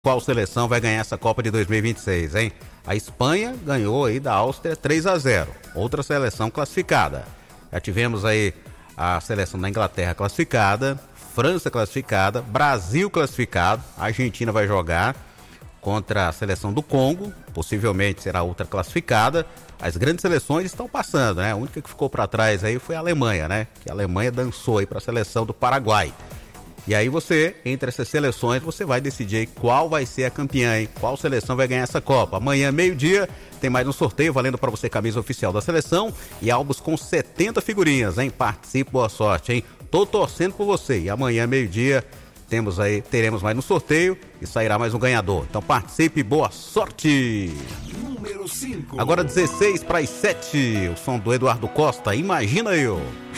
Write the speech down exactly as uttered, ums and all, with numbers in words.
qual seleção vai ganhar essa Copa de dois mil e vinte e seis, hein? A Espanha ganhou aí da Áustria três a zero, outra seleção classificada. Já tivemos aí a seleção da Inglaterra classificada, França classificada, Brasil classificado, a Argentina vai jogar contra a seleção do Congo, possivelmente será outra classificada. As grandes seleções estão passando, né? A única que ficou para trás aí foi a Alemanha, né? Que a Alemanha dançou aí para a seleção do Paraguai. E aí você, entre essas seleções, você vai decidir aí qual vai ser a campeã, hein? Qual seleção vai ganhar essa Copa. Amanhã, meio-dia, tem mais um sorteio valendo para você camisa oficial da seleção e álbuns com setenta figurinhas, hein? Participe, boa sorte, hein? Tô torcendo por você. E amanhã, meio-dia, temos aí, teremos mais um sorteio e sairá mais um ganhador. Então participe, boa sorte! Número cinco. Agora dezesseis para as sete. O som do Eduardo Costa, imagina eu.